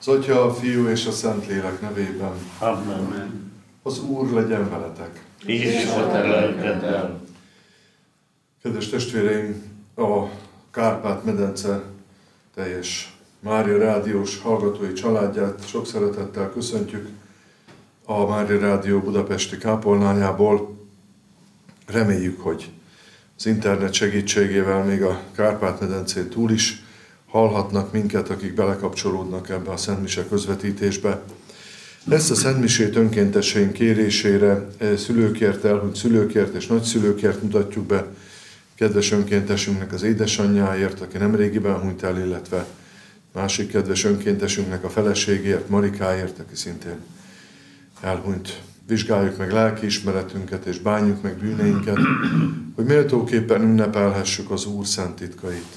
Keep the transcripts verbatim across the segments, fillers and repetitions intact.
Az Atya, a Fiú és a Szentlélek nevében. Amen. Az Úr legyen veletek. És a te lelkeddel. Kedves testvéreim, a Kárpát-medence teljes Mária Rádiós hallgatói családját sok szeretettel köszöntjük a Mária Rádió budapesti kápolnájából. Reméljük, hogy az internet segítségével még a Kárpát-medencén túl is hallhatnak minket, akik belekapcsolódnak ebbe a szentmise közvetítésbe. Ezt a szentmisét önkénteseink kérésére, szülőkért, elhunyt szülőkért és nagyszülőkért mutatjuk be, kedves önkéntesünknek az édesanyjáért, aki nemrégiben hunyt el, illetve másik kedves önkéntesünknek a feleségért, Marikáért, aki szintén elhunyt. Vizsgáljuk meg lelkiismeretünket és bánjuk meg bűneinket, hogy méltóképpen ünnepelhessük az Úr szent titkait.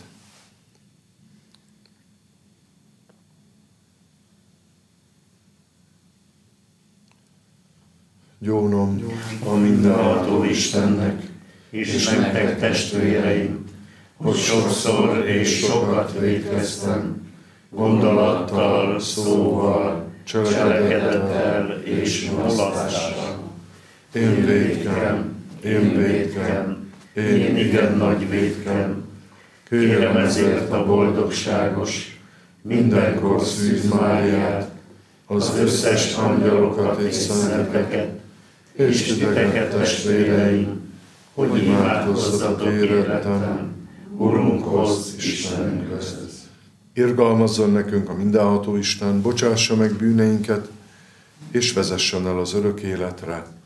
Gyónom a mindenható Istennek, és nektek testvéreim, hogy sokszor és sokat vétkeztem, gondolattal, szóval, cselekedettel és mulasztással. Én vétkem, én vétkem, én igen nagy vétkem. Kérem ezért a boldogságos, mindenkor Szűz Máriát, az összes angyalokat és szenteket, és titeket testvéreim, hogy imádkozzatok érettem, Urunkhoz, Istenünkhöz. Irgalmazzon nekünk a mindenható Isten, bocsássa meg bűneinket, és vezessen el az örök életre.